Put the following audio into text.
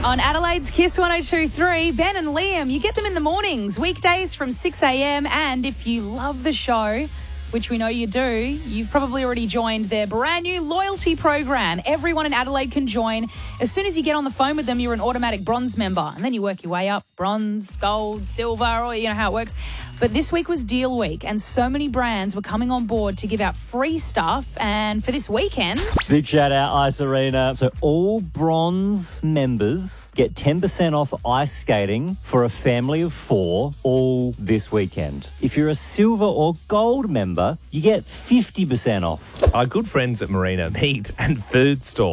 On Adelaide's Kiss 102.3, Ben and Liam, you get them in the mornings, weekdays from 6 a.m. And if you love the show, which we know you do, you've probably already joined their brand new loyalty program. Everyone in Adelaide can join. As soon as you get on the phone with them, you're an automatic bronze member. And then you work your way up, bronze, gold, silver, or you know how it works. But this week was deal week, and so many brands were coming on board to give out free stuff. And for this weekend... Big shout out, Ice Arena. So all bronze members get 10% off ice skating for a family of 4 all this weekend. If you're a silver or gold member, you get 50% off. Our good friends at Marina Meat and Food Store